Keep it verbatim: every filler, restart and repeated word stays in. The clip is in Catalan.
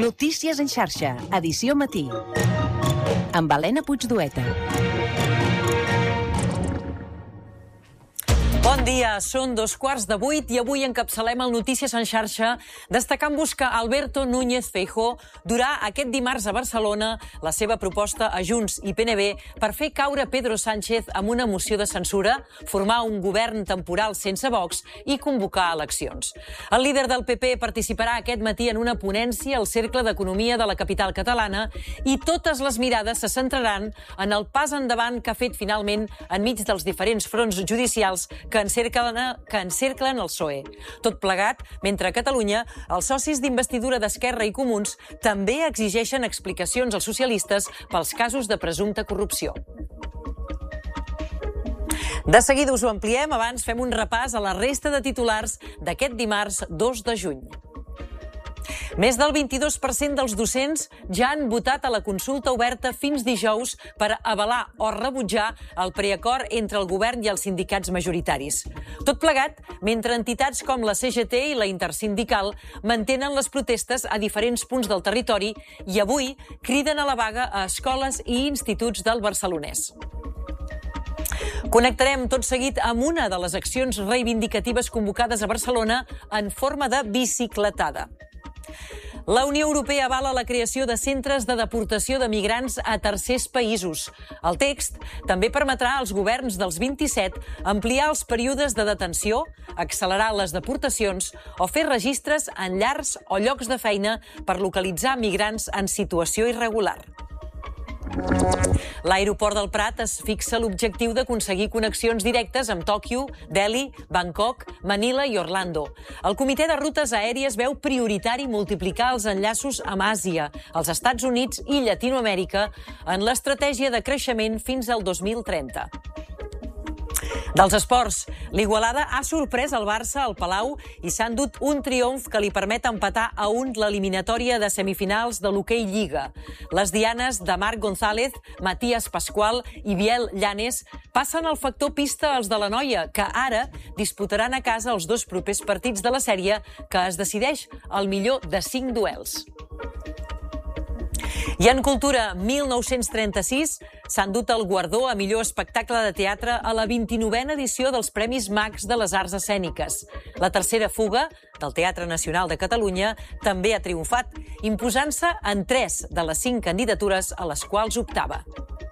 Notícies en xarxa, edició matí. Amb Helena Puigdueta. Bon dia, són dos quarts de vuit i avui encapçalem el Notícies en xarxa destacant-vos que Alberto Núñez Feijóo durà aquest dimarts a Barcelona la seva proposta a Junts i P N B per fer caure Pedro Sánchez amb una moció de censura, formar un govern temporal sense Vox i convocar eleccions. El líder del P P participarà aquest matí en una ponència al Cercle d'Economia de la capital catalana i totes les mirades se centraran en el pas endavant que ha fet finalment enmig dels diferents fronts judicials que que encerclen, que encerclen el P S O E. Tot plegat, mentre a Catalunya els socis d'investidura d'Esquerra i Comuns també exigeixen explicacions als socialistes pels casos de presumpta corrupció. De seguida us ho ampliem, abans fem un repàs a la resta de titulars d'aquest dimarts dos de juny. Més del vint-i-dos per cent dels docents ja han votat a la consulta oberta fins dijous per avalar o rebutjar el preacord entre el govern i els sindicats majoritaris. Tot plegat, mentre entitats com la C G T i la Intersindical mantenen les protestes a diferents punts del territori i avui criden a la vaga a escoles i instituts del Barcelonès. Connectarem tot seguit amb una de les accions reivindicatives convocades a Barcelona en forma de bicicletada. La Unió Europea avala la creació de centres de deportació de migrants a tercers països. El text també permetrà als governs dels vint-i-set ampliar els períodes de detenció, accelerar les deportacions o fer registres en llars o llocs de feina per localitzar migrants en situació irregular. L'aeroport del Prat es fixa l'objectiu d'aconseguir connexions directes amb Tòquio, Delhi, Bangkok, Manila i Orlando. El Comitè de Rutes Aèries veu prioritari multiplicar els enllaços amb Àsia, els Estats Units i Llatinoamèrica en l'estratègia de creixement fins al dos mil trenta. Dels esports, l'Igualada ha sorprès el Barça al Palau i s'ha endut un triomf que li permet empatar a un l'eliminatòria de semifinals de l'hoquei Lliga. Les dianes de Marc González, Matías Pascual i Biel Llanes passen el factor pista als de la Noia, que ara disputaran a casa els dos propers partits de la sèrie que es decideix el millor de cinc duels. I en cultura, mil nou-cents trenta-sis s'ha endut el guardó a millor espectacle de teatre a la vint-i-novena edició dels Premis Max de les Arts Escèniques. La tercera fuga, del Teatre Nacional de Catalunya, també ha triomfat, imposant-se en tres de les cinc candidatures a les quals optava.